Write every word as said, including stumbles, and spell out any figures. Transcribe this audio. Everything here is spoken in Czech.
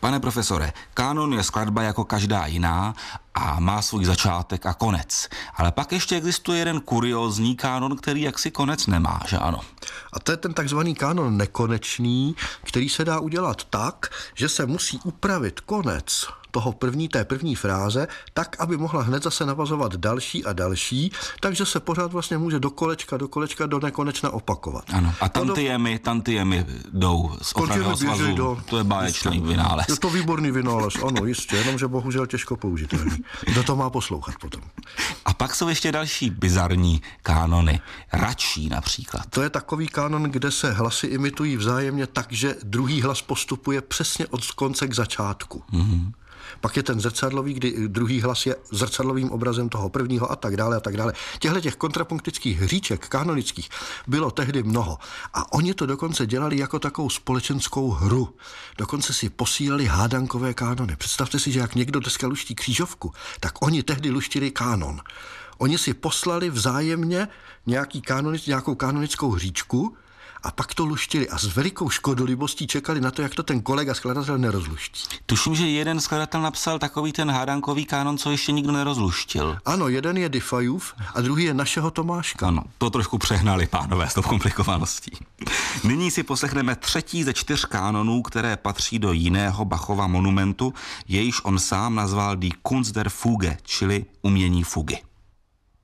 Pane profesore, kánon je skladba jako každá jiná a má svůj začátek a konec. Ale pak ještě existuje jeden kuriózní kánon, který jaksi konec nemá, že ano? A to je ten takzvaný kánon nekonečný, který se dá udělat tak, že se musí upravit konec toho první, té první fráze, tak, aby mohla hned zase navazovat další a další, takže se pořád vlastně může do kolečka, do kolečka, do nekonečna opakovat. Ano. A tantiemy, tantiemy jdou z ochranného svazu. Do... To je báječný vynález. Je to výborný vynález, ano, jistě, jenomže bohužel těžko použitelný. Kdo to má poslouchat potom? A pak jsou ještě další bizarní kánony. Račí například. To je takový kánon, kde se hlasy imitují vzájemně tak, že druhý hlas postupuje přesně od konce k začátku. Mm-hmm. Pak je ten zrcadlový, kdy druhý hlas je zrcadlovým obrazem toho prvního a tak dále a tak dále. Těchto těch kontrapunktických hříček kanonických bylo tehdy mnoho. A oni to dokonce dělali jako takovou společenskou hru. Dokonce si posílali hádankové kánony. Představte si, že jak někdo dneska luští křížovku, tak oni tehdy luštili kánon. Oni si poslali vzájemně nějaký kanonic, nějakou kanonickou hříčku a pak to luštili a s velikou škodolibostí čekali na to, jak to ten kolega skladatel nerozluští. Tuším, že jeden skladatel napsal takový ten hádankový kánon, co ještě nikdo nerozluštil. Ano, jeden je Diffajův a druhý je našeho Tomáška. Ano, to trošku přehnali pánové s tou komplikovaností. Nyní si poslechneme třetí ze čtyř kánonů, které patří do jiného Bachova monumentu, jejíž on sám nazval Die Kunst der Fuge, čili umění fugy.